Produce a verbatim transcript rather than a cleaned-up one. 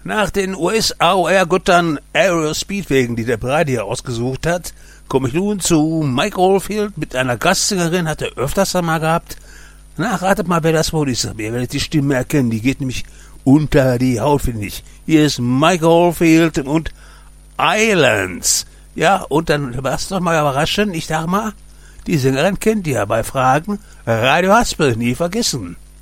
Nach den U S-A O R-Göttern Aero Speedwagen, die der Brady hier ausgesucht hat, komme ich nun zu Mike Oldfield mit einer Gastsängerin, hat er öfters einmal gehabt. Na, ratet mal, wer das wohl ist. Ihr werdet die Stimme erkennen, die geht nämlich unter die Haut, finde ich. Hier ist Mike Oldfield und Islands. Ja, und dann lasst doch mal überraschen, ich sag mal, die Sängerin kennt ihr bei Fragen Radio Haspel, nie vergessen.